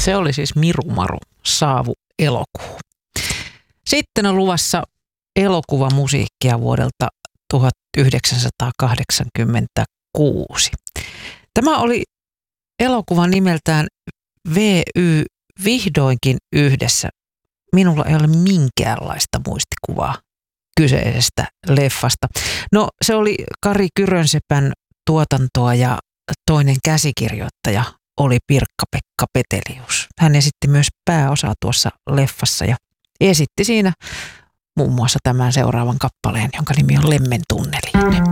Se oli siis Miru Maru, Saavu elokuu. Sitten on luvassa elokuvamusiikkia vuodelta 1986. Tämä oli elokuva nimeltään VY Vihdoinkin yhdessä. Minulla ei ole minkäänlaista muistikuvaa kyseisestä leffasta. No, se oli Kari Kyrönsepän tuotantoa ja toinen käsikirjoittaja oli Pirkka-Pekka Petelius. Hän esitti myös pääosaa tuossa leffassa ja esitti siinä muun muassa tämän seuraavan kappaleen, jonka nimi on Lemmen tunneli.